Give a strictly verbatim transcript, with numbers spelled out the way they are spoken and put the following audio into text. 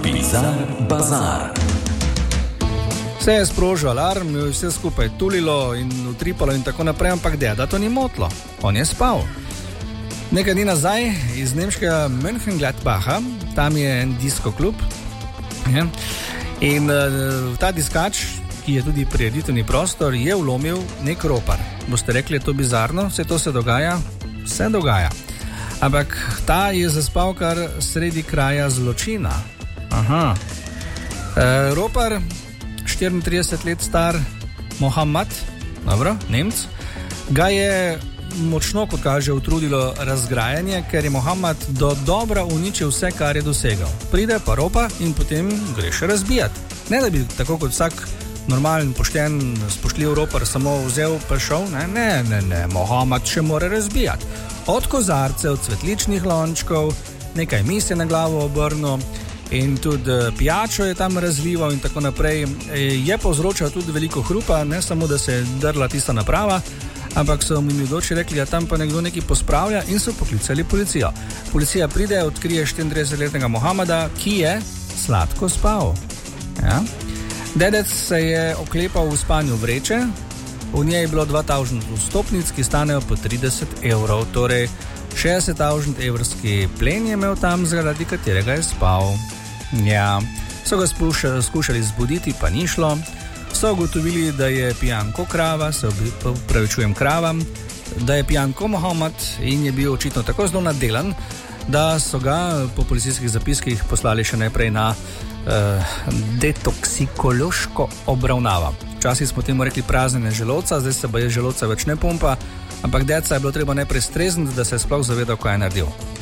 Bizar Bazar. Se je sprožil alarm, je vse skupaj tulilo in utripalo in tako naprej, ampak deda to ni motlo. On je spal. Nekaj dni nazaj iz nemškega Mönchengladbacha, tam je en disko klub, je, in uh, ta diskač, ki je tudi prireditveni prostor, je vlomil nek ropar. Boste rekli, je to bizarno, vse to se dogaja? Se dogaja. Ampak ta je zaspal kar sredi kraja zločina. Aha. E, ropar, štiriintrideset let star Mohamed, dobro, Nemc, ga je močno, kot kaže, utrudilo razgrajanje, ker je Mohamed do dobra uničil vse, kar je dosegal. Pride pa ropa in potem gre še razbijati. Ne da bi tako kot vsak normalen, pošten, spoštljiv ropar samo vzel pa šel, ne, ne, ne, ne, Mohamed še mora razbijati. Od kozarcev, cvetličnih lončkov, nekaj misli na glavo obrnil in tudi pijačo je tam razlival in tako naprej. Je povzročal tudi veliko hrupa, ne samo, da se je drla tista naprava, ampak so mi doči rekli, da tam pa nekdo nekaj pospravlja in so poklicali policijo. Policija pride, odkrije štiriintridesetletnega Mohameda, ki je sladko spal. Ja? Dedec se je oklepal v spanju vreče, v njej je bilo dva tisoč vstopnic, ki stanejo po trideset evrov, torej šestdeset tisoč evrski plen je imel tam, zaradi katerega je spal. Ja, so ga spušali, skušali zbuditi, pa ni šlo. So ugotovili, da je pijan ko krava, se upravičujem kravam, da je pijan ko Mohamed in je bil očitno tako zelo nadelan, da so ga po policijskih zapiskih poslali še najprej na uh, detoksikološko obravnavo. Včasih smo temu rekli praznjenje želodca, zdaj se pa je želodca več ne pumpa, ampak deca je bilo treba najprej strezniti, da se je sploh zavedal, kaj je naredil.